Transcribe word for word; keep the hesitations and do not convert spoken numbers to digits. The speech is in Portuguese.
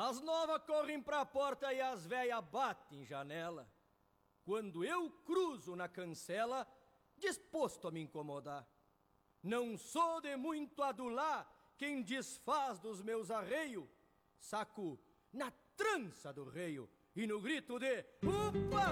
As novas correm pra porta e as velhas batem janela. Quando eu cruzo na cancela, disposto a me incomodar. Não sou de muito adular quem desfaz dos meus arreios. Saco na trança do reio e no grito de upa